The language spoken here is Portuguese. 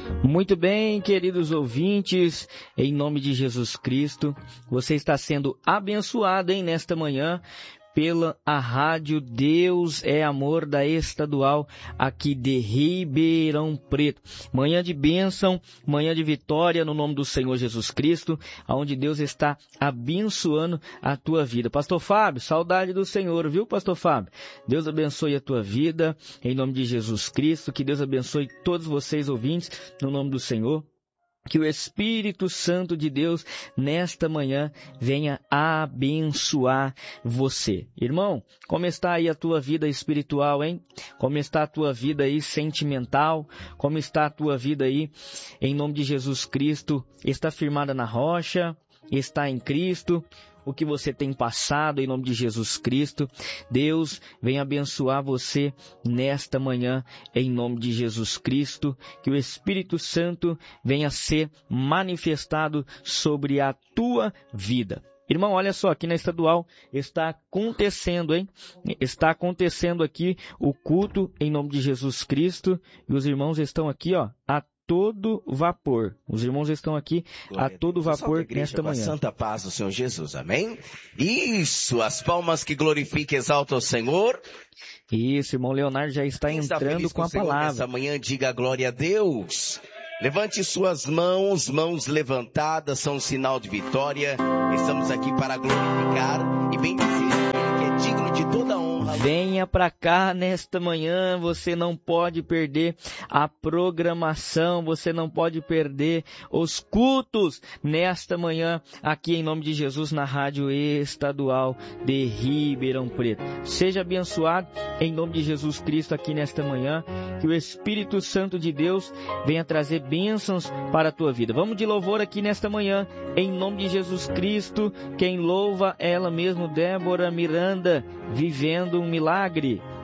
Muito bem, queridos ouvintes, em nome de Jesus Cristo, você está sendo abençoado nesta manhã pela a Rádio Deus é Amor da Estadual aqui de Ribeirão Preto. Manhã de bênção, manhã de vitória no nome do Senhor Jesus Cristo, onde Deus está abençoando a tua vida. Pastor Fábio, saudade do Senhor, viu, Pastor Fábio? Deus abençoe a tua vida, em nome de Jesus Cristo, que Deus abençoe todos vocês ouvintes, no nome do Senhor. Que o Espírito Santo de Deus, nesta manhã, venha abençoar você. Irmão, como está aí a tua vida espiritual, hein? Como está a tua vida aí sentimental? Como está a tua vida aí, em nome de Jesus Cristo? Está firmada na rocha? Está em Cristo? O que você tem passado em nome de Jesus Cristo. Deus venha abençoar você nesta manhã em nome de Jesus Cristo. Que o Espírito Santo venha ser manifestado sobre a tua vida. Irmão, olha só, aqui na Estadual está acontecendo, Está acontecendo aqui o culto em nome de Jesus Cristo. E os irmãos estão aqui, a todo vapor. Os irmãos estão aqui a todo vapor nesta manhã. Com a santa paz do Senhor Jesus, amém? Isso, as palmas que glorificam e exaltam o Senhor. Isso, irmão Leonardo já está entrando com a palavra. Essa manhã diga glória a Deus. Levante suas mãos levantadas são um sinal de vitória. Estamos aqui para glorificar e bendizer Ele que é digno de toda honra. Venha para cá nesta manhã, você não pode perder a programação, você não pode perder os cultos nesta manhã, aqui em nome de Jesus, na Rádio Estadual de Ribeirão Preto. Seja abençoado em nome de Jesus Cristo aqui nesta manhã, que o Espírito Santo de Deus venha trazer bênçãos para a tua vida. Vamos de louvor aqui nesta manhã, em nome de Jesus Cristo, quem louva ela mesmo, Débora Miranda, vivendo um milagre.